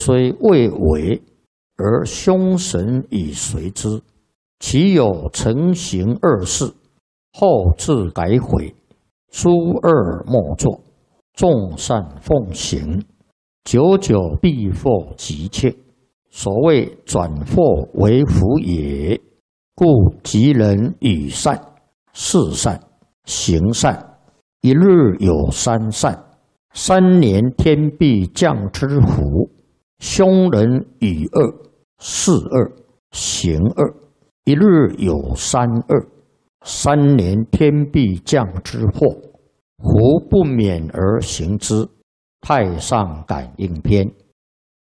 虽未为，而凶神已随之，其有成行二事，后自改悔，诸恶莫作，众善奉行，久久必获吉切。所谓转祸为福也，故吉人与善、事善、行善，一日有三善，3年天必降之福。凶人与恶、事恶、行恶，一日有三恶，3年天必降之祸。胡不免而行之。太上感应篇。